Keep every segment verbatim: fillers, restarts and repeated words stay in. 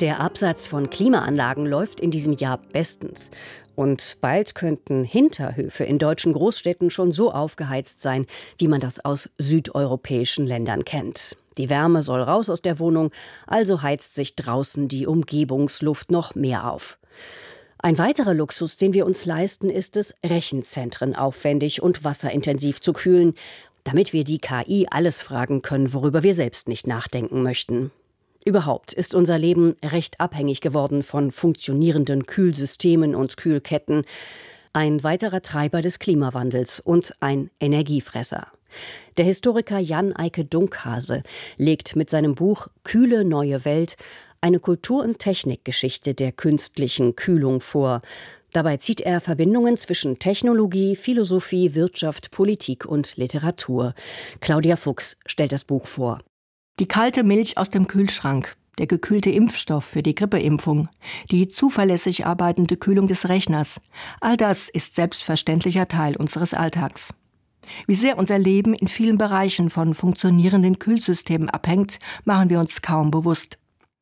Der Absatz von Klimaanlagen läuft in diesem Jahr bestens. Und bald könnten Hinterhöfe in deutschen Großstädten schon so aufgeheizt sein, wie man das aus südeuropäischen Ländern kennt. Die Wärme soll raus aus der Wohnung, also heizt sich draußen die Umgebungsluft noch mehr auf. Ein weiterer Luxus, den wir uns leisten, ist es, Rechenzentren aufwendig und wasserintensiv zu kühlen, damit wir die K I alles fragen können, worüber wir selbst nicht nachdenken möchten. Überhaupt ist unser Leben recht abhängig geworden von funktionierenden Kühlsystemen und Kühlketten. Ein weiterer Treiber des Klimawandels und ein Energiefresser. Der Historiker Jan Eike Dunkhase legt mit seinem Buch »Kühle neue Welt« eine Kultur- und Technikgeschichte der künstlichen Kühlung vor. Dabei zieht er Verbindungen zwischen Technologie, Philosophie, Wirtschaft, Politik und Literatur. Claudia Fuchs stellt das Buch vor. Die kalte Milch aus dem Kühlschrank, der gekühlte Impfstoff für die Grippeimpfung, die zuverlässig arbeitende Kühlung des Rechners, all das ist selbstverständlicher Teil unseres Alltags. Wie sehr unser Leben in vielen Bereichen von funktionierenden Kühlsystemen abhängt, machen wir uns kaum bewusst.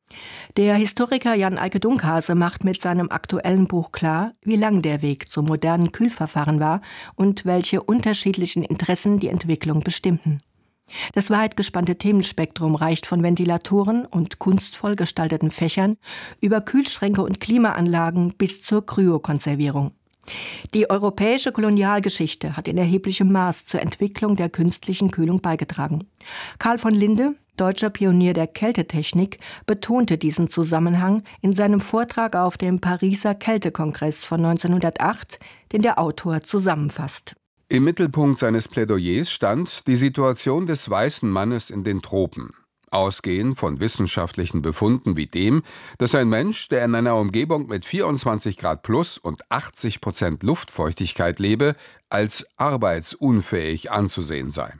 Der Historiker Jan Eike Dunkhase macht mit seinem aktuellen Buch klar, wie lang der Weg zum modernen Kühlverfahren war und welche unterschiedlichen Interessen die Entwicklung bestimmten. Das weit gespannte Themenspektrum reicht von Ventilatoren und kunstvoll gestalteten Fächern über Kühlschränke und Klimaanlagen bis zur Kryokonservierung. Die europäische Kolonialgeschichte hat in erheblichem Maß zur Entwicklung der künstlichen Kühlung beigetragen. Karl von Linde, deutscher Pionier der Kältetechnik, betonte diesen Zusammenhang in seinem Vortrag auf dem Pariser Kältekongress von neunzehnhundertacht, den der Autor zusammenfasst. Im Mittelpunkt seines Plädoyers stand die Situation des weißen Mannes in den Tropen. Ausgehend von wissenschaftlichen Befunden wie dem, dass ein Mensch, der in einer Umgebung mit vierundzwanzig Grad plus und achtzig Prozent Luftfeuchtigkeit lebe, als arbeitsunfähig anzusehen sei.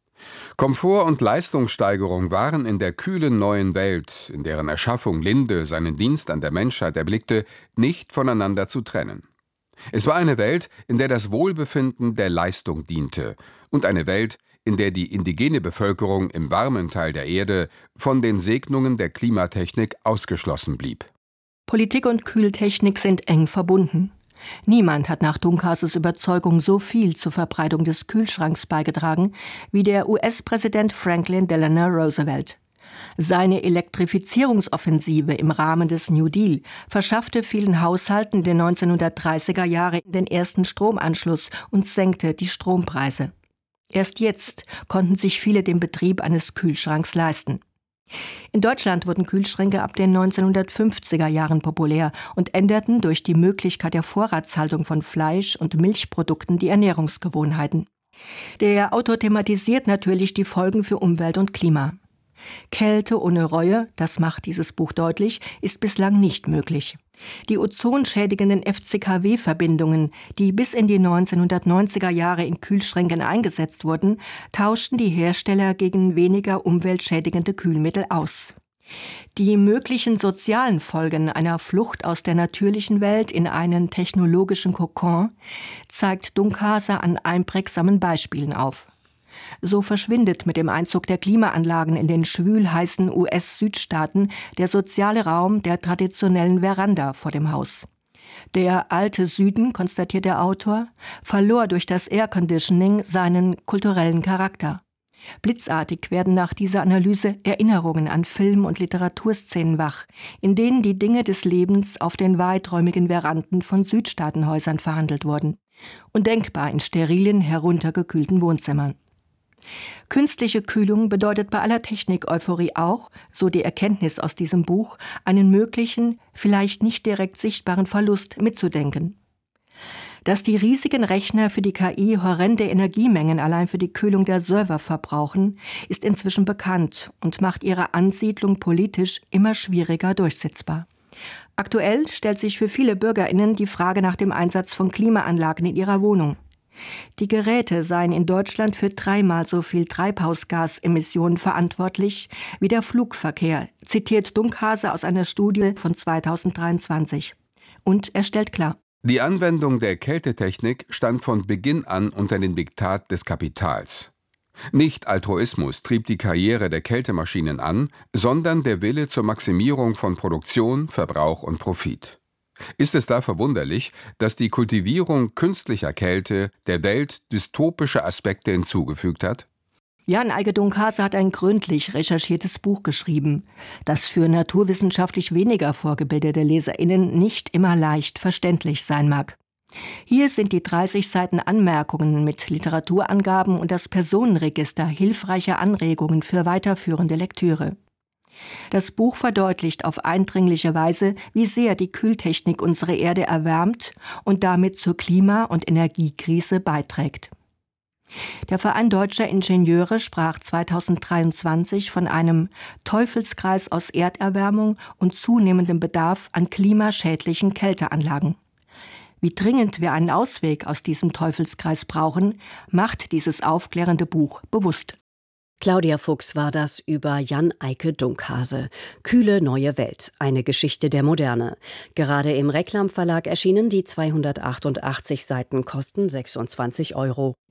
Komfort und Leistungssteigerung waren in der kühlen neuen Welt, in deren Erschaffung Linde seinen Dienst an der Menschheit erblickte, nicht voneinander zu trennen. Es war eine Welt, in der das Wohlbefinden der Leistung diente und eine Welt, in der die indigene Bevölkerung im warmen Teil der Erde von den Segnungen der Klimatechnik ausgeschlossen blieb. Politik und Kühltechnik sind eng verbunden. Niemand hat nach Dunkhases Überzeugung so viel zur Verbreitung des Kühlschranks beigetragen wie der U S-Präsident Franklin Delano Roosevelt. Seine Elektrifizierungsoffensive im Rahmen des New Deal verschaffte vielen Haushalten der neunzehnhundertdreißiger Jahre den ersten Stromanschluss und senkte die Strompreise. Erst jetzt konnten sich viele den Betrieb eines Kühlschranks leisten. In Deutschland wurden Kühlschränke ab den neunzehnhundertfünfziger Jahren populär und änderten durch die Möglichkeit der Vorratshaltung von Fleisch- und Milchprodukten die Ernährungsgewohnheiten. Der Autor thematisiert natürlich die Folgen für Umwelt und Klima. Kälte ohne Reue, das macht dieses Buch deutlich, ist bislang nicht möglich. Die ozonschädigenden F C K W-Verbindungen, die bis in die neunzehnhundertneunziger Jahre in Kühlschränken eingesetzt wurden, tauschten die Hersteller gegen weniger umweltschädigende Kühlmittel aus. Die möglichen sozialen Folgen einer Flucht aus der natürlichen Welt in einen technologischen Kokon zeigt Dunkhase an einprägsamen Beispielen auf. So verschwindet mit dem Einzug der Klimaanlagen in den schwül-heißen U S-Südstaaten der soziale Raum der traditionellen Veranda vor dem Haus. Der alte Süden, konstatiert der Autor, verlor durch das Airconditioning seinen kulturellen Charakter. Blitzartig werden nach dieser Analyse Erinnerungen an Film- und Literaturszenen wach, in denen die Dinge des Lebens auf den weiträumigen Veranden von Südstaatenhäusern verhandelt wurden. Undenkbar in sterilen, heruntergekühlten Wohnzimmern. Künstliche Kühlung bedeutet bei aller Technik-Euphorie auch, so die Erkenntnis aus diesem Buch, einen möglichen, vielleicht nicht direkt sichtbaren Verlust mitzudenken. Dass die riesigen Rechner für die K I horrende Energiemengen allein für die Kühlung der Server verbrauchen, ist inzwischen bekannt und macht ihre Ansiedlung politisch immer schwieriger durchsetzbar. Aktuell stellt sich für viele BürgerInnen die Frage nach dem Einsatz von Klimaanlagen in ihrer Wohnung. Die Geräte seien in Deutschland für dreimal so viel Treibhausgasemissionen verantwortlich wie der Flugverkehr, zitiert Dunkhase aus einer Studie von zweitausenddreiundzwanzig. Und er stellt klar: Die Anwendung der Kältetechnik stand von Beginn an unter dem Diktat des Kapitals. Nicht Altruismus trieb die Karriere der Kältemaschinen an, sondern der Wille zur Maximierung von Produktion, Verbrauch und Profit. Ist es da verwunderlich, dass die Kultivierung künstlicher Kälte der Welt dystopische Aspekte hinzugefügt hat? Jan Eike Dunkhase hat ein gründlich recherchiertes Buch geschrieben, das für naturwissenschaftlich weniger vorgebildete LeserInnen nicht immer leicht verständlich sein mag. Hier sind die dreißig Seiten Anmerkungen mit Literaturangaben und das Personenregister hilfreicher Anregungen für weiterführende Lektüre. Das Buch verdeutlicht auf eindringliche Weise, wie sehr die Kühltechnik unsere Erde erwärmt und damit zur Klima- und Energiekrise beiträgt. Der Verein Deutscher Ingenieure sprach zweitausenddreiundzwanzig von einem Teufelskreis aus Erderwärmung und zunehmendem Bedarf an klimaschädlichen Kälteanlagen. Wie dringend wir einen Ausweg aus diesem Teufelskreis brauchen, macht dieses aufklärende Buch bewusst. Claudia Fuchs war das über Jan Eike Dunkhase. Kühle neue Welt, eine Geschichte der Moderne. Gerade im Reklam Verlag erschienen, die zweihundertachtundachtzig Seiten kosten sechsundzwanzig Euro.